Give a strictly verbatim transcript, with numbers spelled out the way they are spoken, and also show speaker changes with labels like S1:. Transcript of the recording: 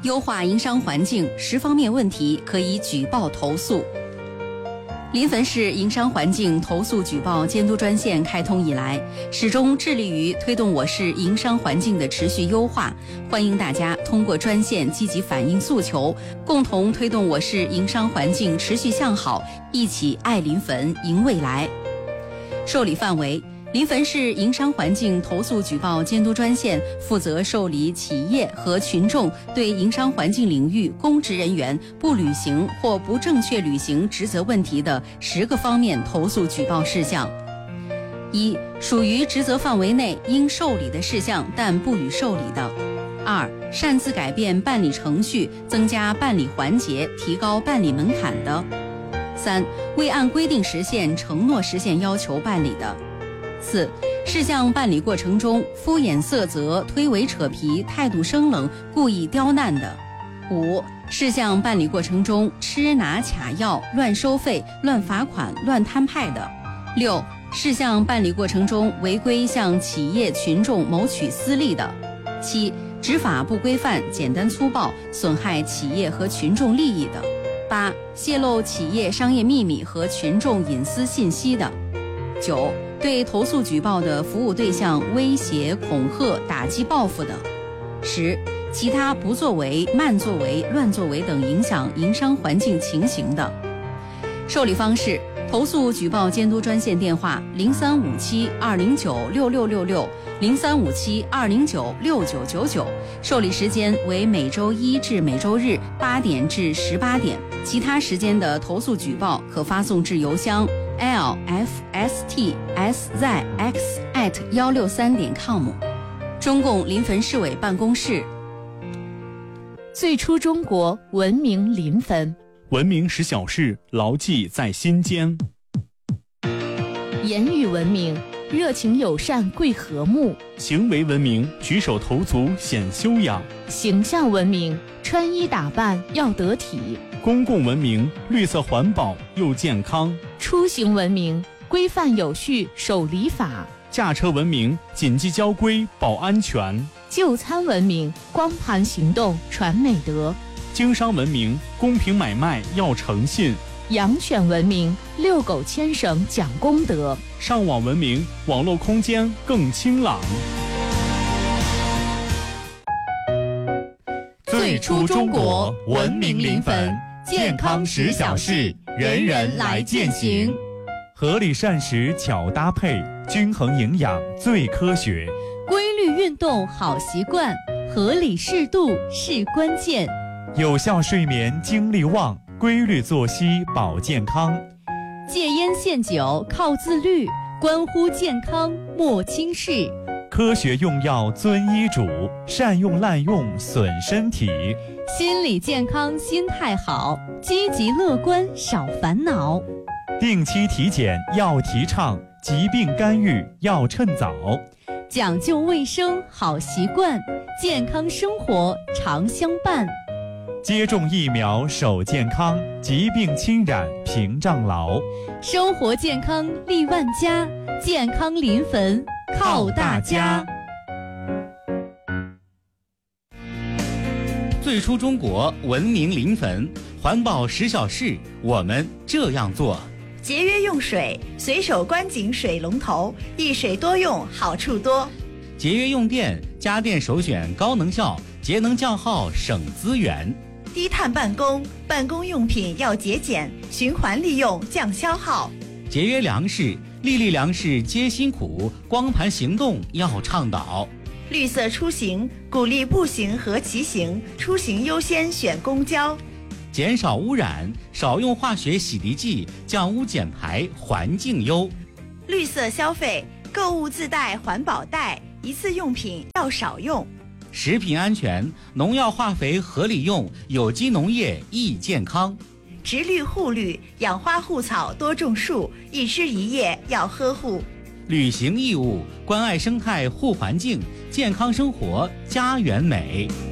S1: 优化营商环境十方面问题可以举报投诉。临汾市营商环境投诉举报监督专线开通以来，始终致力于推动我市营商环境的持续优化，欢迎大家通过专线积极反映诉求，共同推动我市营商环境持续向好，一起爱临汾赢未来。受理范围：临汾市营商环境投诉举报监督专线负责受理企业和群众对营商环境领域公职人员不履行或不正确履行职责问题的十个方面投诉举报事项。一、属于职责范围内应受理的事项但不予受理的；二、擅自改变办理程序、增加办理环节、提高办理门槛的；三、未按规定时限、承诺时限要求办理的；四、事项办理过程中敷衍塞责、推诿扯皮、态度生冷、故意刁难的；五、事项办理过程中吃拿卡要、乱收费、乱罚款、乱摊派的；六、事项办理过程中违规向企业群众谋取私利的；七、执法不规范、简单粗暴、损害企业和群众利益的；八、泄露企业商业秘密和群众隐私信息的；九、对投诉举报的服务对象威胁、恐吓、打击、报复的；十、其他不作为、慢作为、乱作为等影响营商环境情形的。受理方式：投诉举报监督专线电话零三五七二零九六六六六、零三五七二零九六九九九，受理时间为每周一至每周日八点至十八点，其他时间的投诉举报可发送至邮箱 l f s t s z x at 一六三点 com。 中共临汾市委办公室。
S2: 最初中国，文明临汾，
S3: 文明使小事牢记在心间。
S2: 言语文明，热情友善贵和睦；
S3: 行为文明，举手投足显修养；
S2: 形象文明，穿衣打扮要得体；
S3: 公共文明，绿色环保又健康；
S2: 出行文明，规范有序守礼法；
S3: 驾车文明，谨记交规保安全；
S2: 就餐文明，光盘行动传美德；
S3: 经商文明，公平买卖要诚信；
S2: 养犬文明，遛狗牵绳讲公德；
S3: 上网文明，网络空间更清朗。
S4: 最初中国，文明临汾，健康十小事，人人来践行。
S5: 合理膳食巧搭配，均衡营养最科学。
S6: 规律运动好习惯，合理适度是关键。
S5: 有效睡眠精力旺，规律作息保健康。
S6: 戒烟限酒靠自律，关乎健康莫轻视。
S5: 科学用药遵医嘱，善用滥用损身体。
S6: 心理健康心态好，积极乐观少烦恼。
S5: 定期体检要提倡，疾病干预要趁早。
S6: 讲究卫生好习惯，健康生活常相伴。
S5: 接种疫苗守健康，疾病侵染屏障牢。
S6: 生活健康利万家，健康临汾靠大家。
S4: 最初中国，文明临汾，环保十小事，我们这样做。
S7: 节约用水，随手关紧水龙头，一水多用，好处多。
S4: 节约用电，家电首选高能效，节能降耗省资源。
S7: 低碳办公，办公用品要节俭，循环利用降消耗。
S4: 节约粮食，粒粒粮食皆辛苦，光盘行动要倡导。
S7: 绿色出行，鼓励步行和骑行，出行优先选公交。
S4: 减少污染，少用化学洗涤剂，降污减排，环境优。
S7: 绿色消费，购物自带环保袋，一次用品要少用。
S4: 食品安全，农药化肥合理用，有机农业益健康。
S7: 植绿护绿，养花护草多种树，一枝一叶要呵护。
S4: 履行义务，关爱生态护环境，健康生活家园美。